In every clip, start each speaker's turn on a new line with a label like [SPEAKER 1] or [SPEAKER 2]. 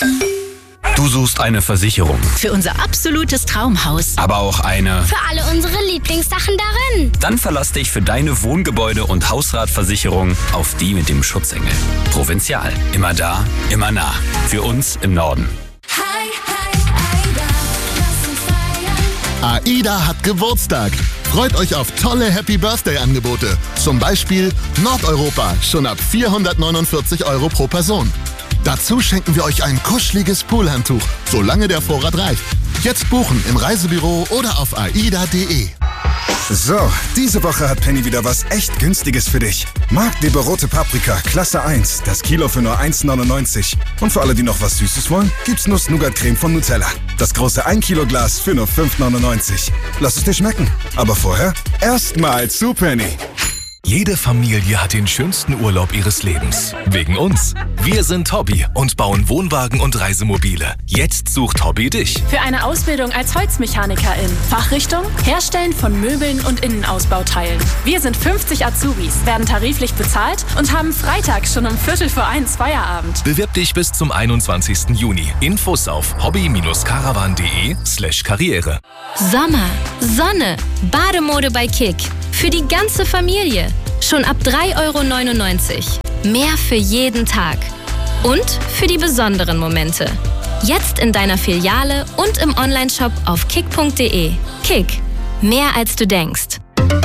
[SPEAKER 1] Du suchst eine Versicherung.
[SPEAKER 2] Für unser absolutes Traumhaus.
[SPEAKER 1] Aber auch eine...
[SPEAKER 3] Für alle unsere Lieblingssachen darin.
[SPEAKER 1] Dann verlass dich für deine Wohngebäude- und Hausratversicherung auf die mit dem Schutzengel. Provinzial. Immer da, immer nah. Für uns im Norden.
[SPEAKER 4] AIDA hat Geburtstag. Freut euch auf tolle Happy-Birthday-Angebote. Zum Beispiel Nordeuropa, schon ab 449 € pro Person. Dazu schenken wir euch ein kuscheliges Poolhandtuch, solange der Vorrat reicht. Jetzt buchen im Reisebüro oder auf aida.de.
[SPEAKER 5] So, diese Woche hat Penny wieder was echt Günstiges für dich. Marktleber rote Paprika, Klasse 1, das Kilo für nur 1,99. Und für alle, die noch was Süßes wollen, gibt's Nuss-Nougat-Creme von Nutella. Das große 1 Kilo Glas für nur 5,99. Lass es dir schmecken. Aber vorher erstmal zu Penny.
[SPEAKER 6] Jede Familie hat den schönsten Urlaub ihres Lebens. Wegen uns. Wir sind Hobby und bauen Wohnwagen und Reisemobile. Jetzt sucht Hobby dich.
[SPEAKER 7] Für eine Ausbildung als Holzmechanikerin. Fachrichtung: Herstellen von Möbeln und Innenausbauteilen. Wir sind 50 Azubis, werden tariflich bezahlt und haben Freitag schon um 1:45 Feierabend.
[SPEAKER 6] Bewirb dich bis zum 21. Juni. Infos auf hobby-caravan.de/Karriere.
[SPEAKER 8] Sommer, Sonne, Bademode bei Kick. Für die ganze Familie. Schon ab 3,99 €. Mehr für jeden Tag. Und für die besonderen Momente. Jetzt in deiner Filiale und im Onlineshop auf kick.de. Kick. Mehr als du denkst.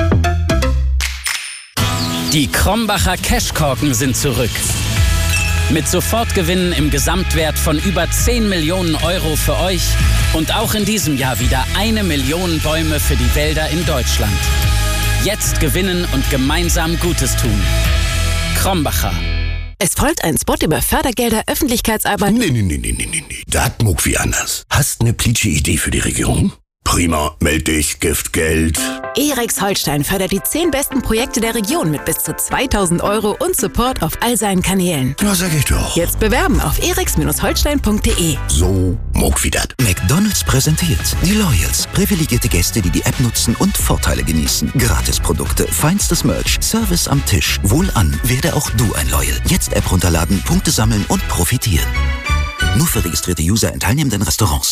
[SPEAKER 9] Die Krombacher Cashkorken sind zurück. Mit Sofortgewinnen im Gesamtwert von über 10 Millionen € für euch und auch in diesem Jahr wieder 1 Million Bäume für die Wälder in Deutschland. Jetzt gewinnen und gemeinsam Gutes tun. Krombacher.
[SPEAKER 2] Es folgt ein Spot über Fördergelder, Öffentlichkeitsarbeit.
[SPEAKER 10] Nee. Das muck wie anders. Hast ne plitsche Idee für die Region? Prima, meld dich, Giftgeld.
[SPEAKER 2] EREX Holstein fördert die 10 besten Projekte der Region mit bis zu 2.000 € und Support auf all seinen Kanälen.
[SPEAKER 10] Na, sag ich doch.
[SPEAKER 2] Jetzt bewerben auf erex-holstein.de.
[SPEAKER 10] So, muck wie dat.
[SPEAKER 11] McDonald's präsentiert die Loyals. Privilegierte Gäste, die die App nutzen und Vorteile genießen. Gratisprodukte, feinstes Merch, Service am Tisch. Wohlan, werde auch du ein Loyal. Jetzt App runterladen, Punkte sammeln und profitieren. Nur für registrierte User in teilnehmenden Restaurants.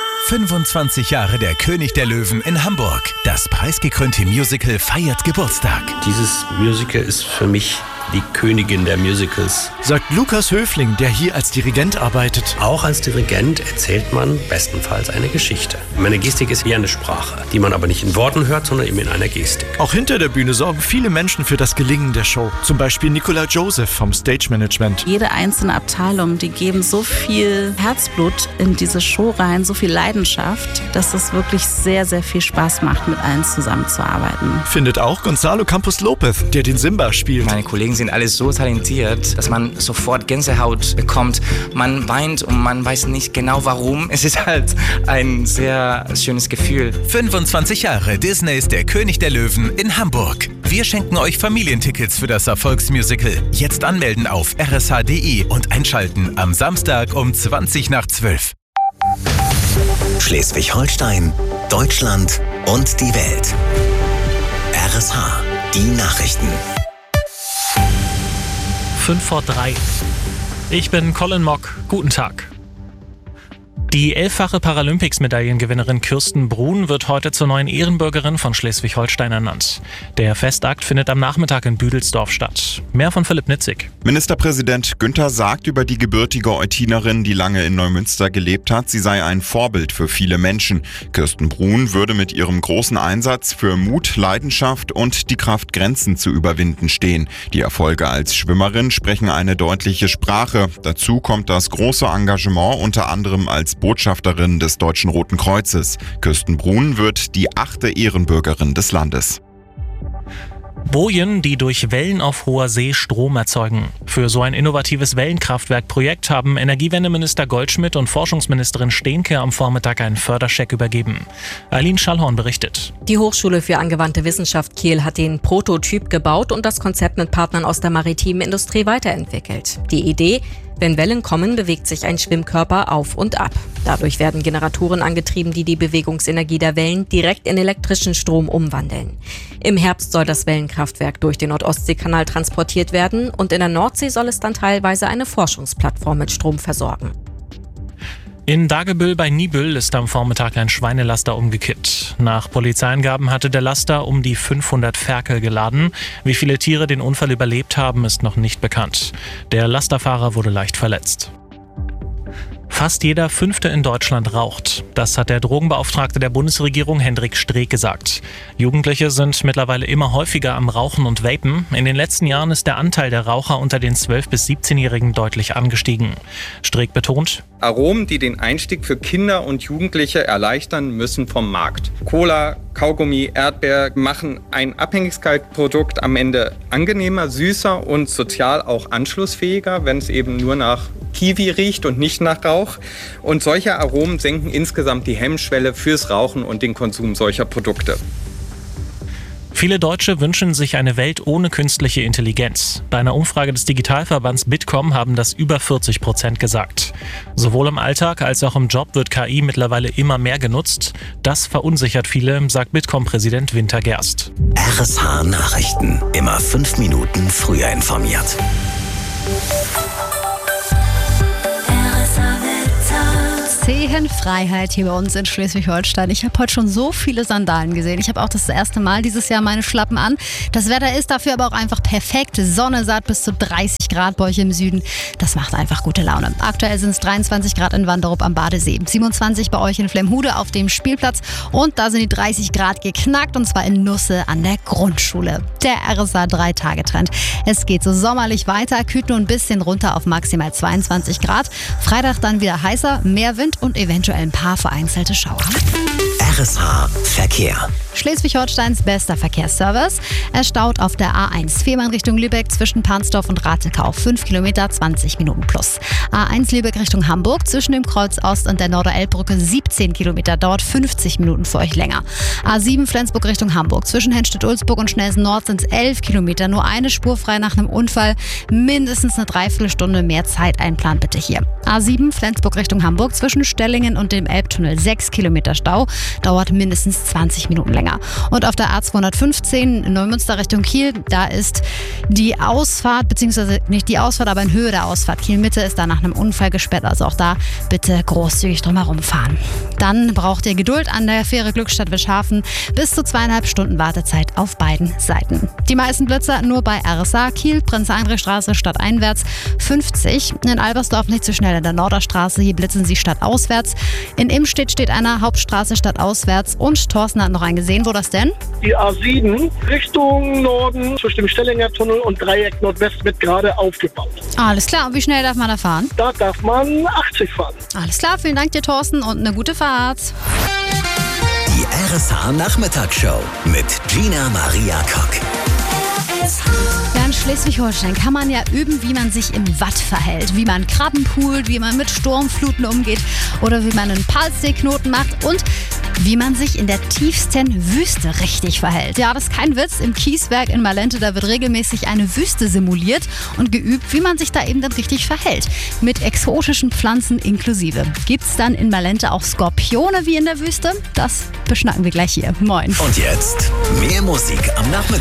[SPEAKER 6] 25 Jahre der König der Löwen in Hamburg. Das preisgekrönte Musical feiert Geburtstag.
[SPEAKER 12] Dieses Musical ist für mich die Königin der Musicals.
[SPEAKER 13] Sagt Lukas Höfling, der hier als Dirigent arbeitet.
[SPEAKER 12] Auch als Dirigent erzählt man bestenfalls eine Geschichte. Meine Gestik ist wie eine Sprache, die man aber nicht in Worten hört, sondern eben in einer Gestik.
[SPEAKER 13] Auch hinter der Bühne sorgen viele Menschen für das Gelingen der Show. Zum Beispiel Nicola Joseph vom Stage Management.
[SPEAKER 14] Jede einzelne Abteilung, die geben so viel Herzblut in diese Show rein, so viel Leidenschaft, dass es wirklich sehr, sehr viel Spaß macht, mit allen zusammenzuarbeiten.
[SPEAKER 13] Findet auch Gonzalo Campos Lopez, der den Simba spielt.
[SPEAKER 15] Meine Kollegen sind alle so talentiert, dass man sofort Gänsehaut bekommt. Man weint und man weiß nicht genau warum. Es ist halt ein sehr schönes Gefühl.
[SPEAKER 6] 25 Jahre Disney ist der König der Löwen in Hamburg. Wir schenken euch Familientickets für das Erfolgsmusical. Jetzt anmelden auf rsh.de und einschalten am Samstag um 11:20.
[SPEAKER 11] Schleswig-Holstein, Deutschland und die Welt. RSH, die Nachrichten.
[SPEAKER 16] 2:55. Ich bin Colin Mock. Guten Tag. Die 11-fache Paralympics-Medaillengewinnerin Kirsten Bruhn wird heute zur neuen Ehrenbürgerin von Schleswig-Holstein ernannt. Der Festakt findet am Nachmittag in Büdelsdorf statt. Mehr von Philipp Nitzig.
[SPEAKER 17] Ministerpräsident Günther sagt über die gebürtige Eutinerin, die lange in Neumünster gelebt hat, sie sei ein Vorbild für viele Menschen. Kirsten Bruhn würde mit ihrem großen Einsatz für Mut, Leidenschaft und die Kraft, Grenzen zu überwinden stehen. Die Erfolge als Schwimmerin sprechen eine deutliche Sprache. Dazu kommt das große Engagement unter anderem als Botschafterin des Deutschen Roten Kreuzes. Kirsten Bruhn wird die 8. Ehrenbürgerin des Landes.
[SPEAKER 16] Bojen, die durch Wellen auf hoher See Strom erzeugen. Für so ein innovatives Wellenkraftwerkprojekt haben Energiewendeminister Goldschmidt und Forschungsministerin Stehnke am Vormittag einen Förderscheck übergeben. Eileen Schallhorn berichtet.
[SPEAKER 18] Die Hochschule für angewandte Wissenschaft Kiel hat den Prototyp gebaut und das Konzept mit Partnern aus der maritimen Industrie weiterentwickelt. Die Idee: wenn Wellen kommen, bewegt sich ein Schwimmkörper auf und ab. Dadurch werden Generatoren angetrieben, die die Bewegungsenergie der Wellen direkt in elektrischen Strom umwandeln. Im Herbst soll das Wellenkraftwerk durch den Nord-Ostsee-Kanal transportiert werden und in der Nordsee soll es dann teilweise eine Forschungsplattform mit Strom versorgen.
[SPEAKER 16] In Dagebüll bei Niebüll ist am Vormittag ein Schweinelaster umgekippt. Nach Polizeiangaben hatte der Laster um die 500 Ferkel geladen. Wie viele Tiere den Unfall überlebt haben, ist noch nicht bekannt. Der Lasterfahrer wurde leicht verletzt. Fast jeder Fünfte in Deutschland raucht. Das hat der Drogenbeauftragte der Bundesregierung Hendrik Streeck gesagt. Jugendliche sind mittlerweile immer häufiger am Rauchen und Vapen. In den letzten Jahren ist der Anteil der Raucher unter den 12- bis 17-Jährigen deutlich angestiegen. Streeck betont:
[SPEAKER 19] Aromen, die den Einstieg für Kinder und Jugendliche erleichtern, müssen vom Markt. Cola, Kaugummi, Erdbeer machen ein Abhängigkeitsprodukt am Ende angenehmer, süßer und sozial auch anschlussfähiger, wenn es eben nur nach Kiwi riecht und nicht nach Rauch. Und solche Aromen senken insgesamt die Hemmschwelle fürs Rauchen und den Konsum solcher Produkte.
[SPEAKER 16] Viele Deutsche wünschen sich eine Welt ohne künstliche Intelligenz. Bei einer Umfrage des Digitalverbands Bitkom haben das über 40% gesagt. Sowohl im Alltag als auch im Job wird KI mittlerweile immer mehr genutzt. Das verunsichert viele, sagt Bitkom-Präsident Winter Gerst.
[SPEAKER 20] RSH Nachrichten. Immer 5 Minuten früher informiert.
[SPEAKER 21] Freiheit hier bei uns in Schleswig-Holstein. Ich habe heute schon so viele Sandalen gesehen. Ich habe auch das erste Mal dieses Jahr meine Schlappen an. Das Wetter ist dafür aber auch einfach perfekt. Sonne satt bis zu 30 Grad bei euch im Süden. Das macht einfach gute Laune. Aktuell sind es 23 Grad in Wanderup am Badesee, 27 bei euch in Flemhude auf dem Spielplatz und da sind die 30 Grad geknackt und zwar in Nusse an der Grundschule. Der RSA 3-Tage-Trend. Es geht so sommerlich weiter, kühlt nur ein bisschen runter auf maximal 22 Grad. Freitag dann wieder heißer, mehr Wind und eventuell ein paar vereinzelte Schauer.
[SPEAKER 20] RSH Verkehr.
[SPEAKER 21] Schleswig-Holsteins bester Verkehrsservice. Er staut auf der A1 Fehmarn Richtung Lübeck zwischen Pansdorf und Ratekau. 5 Kilometer, 20 Minuten plus. A1 Lübeck Richtung Hamburg zwischen dem Kreuz Ost und der Norderelbbrücke 17 Kilometer, dauert 50 Minuten für euch länger. A7 Flensburg Richtung Hamburg zwischen Henstedt-Ulzburg und Schnelsen Nord sind es 11 Kilometer, nur eine Spur frei nach einem Unfall. Mindestens eine Dreiviertelstunde mehr Zeit einplanen bitte hier. A7 Flensburg Richtung Hamburg zwischen Stellingen und dem Elbtunnel 6 Kilometer Stau, dauert mindestens 20 Minuten länger. Und auf der A215 Neumünster Richtung Kiel, da ist die Ausfahrt, beziehungsweise nicht die Ausfahrt, aber in Höhe der Ausfahrt Kiel-Mitte ist da nach einem Unfall gesperrt. Also auch da bitte großzügig drumherum fahren. Dann braucht ihr Geduld an der Fähre Glückstadt-Wischhafen. Bis zu 2,5 Stunden Wartezeit auf beiden Seiten. Die meisten Blitzer nur bei RSA, Kiel, Prinz-Heinrich-Straße stadteinwärts 50. In Albersdorf nicht so schnell in der Norderstraße, hier blitzen sie stadtauswärts. In Imstedt steht einer, Hauptstraße stadtauswärts. Und Thorsten hat noch einen gesehen. Wo das denn?
[SPEAKER 22] Die A7 Richtung Norden zwischen dem Stellinger Tunnel und Dreieck Nordwest wird gerade aufgebaut.
[SPEAKER 21] Alles klar. Und wie schnell darf man da fahren?
[SPEAKER 22] Da darf man 80 fahren.
[SPEAKER 21] Alles klar. Vielen Dank dir, Thorsten, und eine gute Fahrt.
[SPEAKER 20] Die RSH Nachmittagsshow mit Gina Maria Kock.
[SPEAKER 21] Ja, in Schleswig-Holstein kann man ja üben, wie man sich im Watt verhält, wie man Krabben poolt, wie man mit Sturmfluten umgeht oder wie man einen Palsseeknoten macht und wie man sich in der tiefsten Wüste richtig verhält. Ja, das ist kein Witz. Im Kieswerk in Malente, da wird regelmäßig eine Wüste simuliert und geübt, wie man sich da eben dann richtig verhält. Mit exotischen Pflanzen inklusive. Gibt's dann in Malente auch Skorpione wie in der Wüste? Das beschnacken wir gleich hier. Moin.
[SPEAKER 20] Und jetzt mehr Musik am Nachmittag.